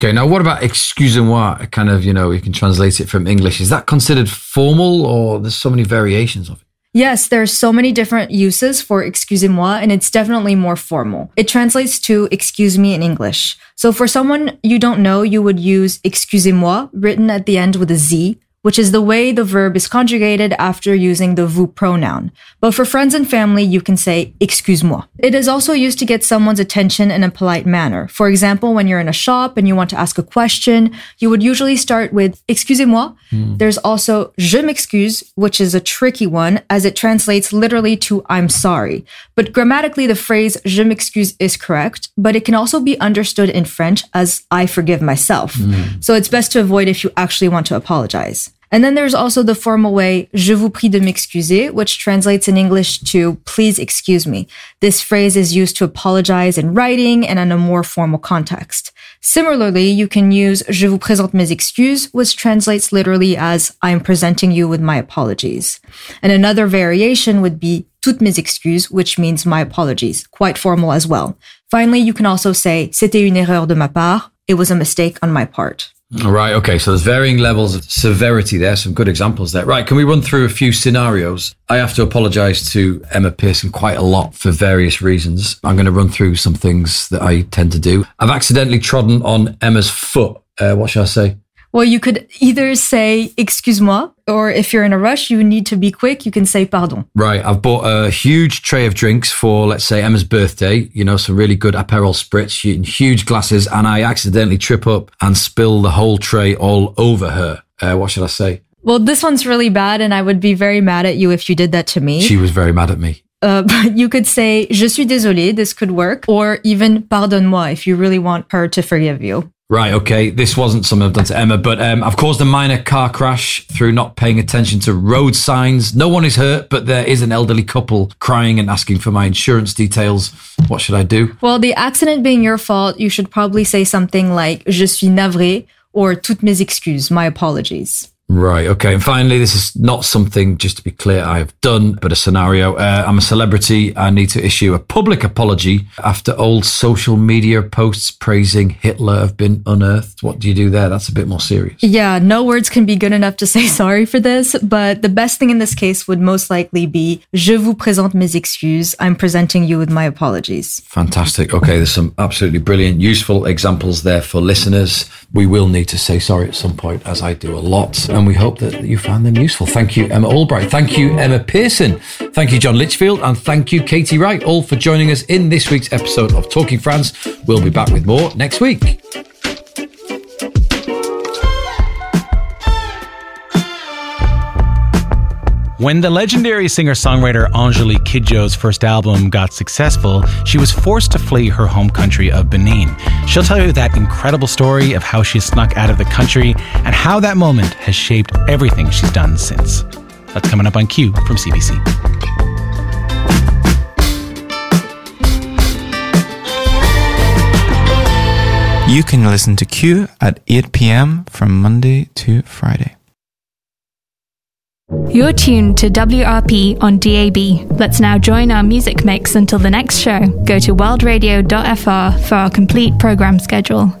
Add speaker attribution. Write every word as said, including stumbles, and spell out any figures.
Speaker 1: Okay, now what about excusez-moi? Kind of, you know, you can translate it from English. Is that considered formal, or there's so many variations of it?
Speaker 2: Yes, there's so many different uses for excusez-moi, and it's definitely more formal. It translates to excuse me in English. So for someone you don't know, you would use excusez-moi written at the end with a Z, which is the way the verb is conjugated after using the vous pronoun. But for friends and family, you can say excuse-moi. It is also used to get someone's attention in a polite manner. For example, when you're in a shop and you want to ask a question, you would usually start with excusez-moi. Mm. There's also je m'excuse, which is a tricky one as it translates literally to I'm sorry. But grammatically, the phrase je m'excuse is correct, but it can also be understood in French as I forgive myself. Mm. So it's best to avoid if you actually want to apologize. And then there's also the formal way, je vous prie de m'excuser, which translates in English to please excuse me. This phrase is used to apologize in writing and in a more formal context. Similarly, you can use je vous présente mes excuses, which translates literally as I am presenting you with my apologies. And another variation would be toutes mes excuses, which means my apologies, quite formal as well. Finally, you can also say c'était une erreur de ma part. It was a mistake on my part.
Speaker 1: All right. Okay. So there's varying levels of severity there. Some good examples there. Right. Can we run through a few scenarios? I have to apologize to Emma Pearson quite a lot for various reasons. I'm going to run through some things that I tend to do. I've accidentally trodden on Emma's foot. Uh, what shall I say?
Speaker 2: Well, you could either say excuse-moi, or if you're in a rush, you need to be quick, you can say pardon.
Speaker 1: Right. I've bought a huge tray of drinks for, let's say, Emma's birthday. You know, some really good Aperol Spritz in huge glasses, and I accidentally trip up and spill the whole tray all over her. Uh, what should I say?
Speaker 2: Well, this one's really bad, and I would be very mad at you if you did that to me.
Speaker 1: She was very mad at me.
Speaker 2: Uh, but you could say, je suis désolé, this could work, or even pardonne-moi if you really want her to forgive you.
Speaker 1: Right, okay, this wasn't something I've done to Emma, but um, I've caused a minor car crash through not paying attention to road signs. No one is hurt, but there is an elderly couple crying and asking for my insurance details. What should I do?
Speaker 2: Well, the accident being your fault, you should probably say something like, je suis navré, or toutes mes excuses, my apologies.
Speaker 1: Right, okay. And finally, this is not something, just to be clear, I have done, but a scenario. Uh, I'm a celebrity. I need to issue a public apology after old social media posts praising Hitler have been unearthed. What do you do there? That's a bit more serious.
Speaker 2: Yeah, no words can be good enough to say sorry for this, but the best thing in this case would most likely be, je vous présente mes excuses. I'm presenting you with my apologies.
Speaker 1: Fantastic. Okay, there's some absolutely brilliant, useful examples there for listeners. We will need to say sorry at some point, as I do a lot. And we hope that you found them useful. Thank you, Emma Albright. Thank you, Emma Pearson. Thank you, John Litchfield. And thank you, Katie Wright, all for joining us in this week's episode of Talking France. We'll be back with more next week.
Speaker 3: When the legendary singer-songwriter Angélique Kidjo's first album got successful, she was forced to flee her home country of Benin. She'll tell you that incredible story of how she snuck out of the country and how that moment has shaped everything she's done since. That's coming up on Q from C B C.
Speaker 4: You can listen to Q at eight p.m. from Monday to Friday.
Speaker 5: You're tuned to W R P on D A B. Let's now join our music mix until the next show. Go to world radio dot f r for our complete program schedule.